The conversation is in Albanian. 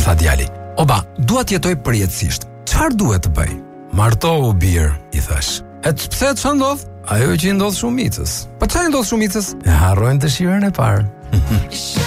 Tha djali: "Oba, dua të jetoj përjetësisht. Çfarë duhet të bëj?" "Martohu bir," I thash. "Pse çfarë ndodh?" "Ajo që I ndodh shumicës." "Po çfarë I ndodh shumicës?" "E harrojnë dëshirën e parë."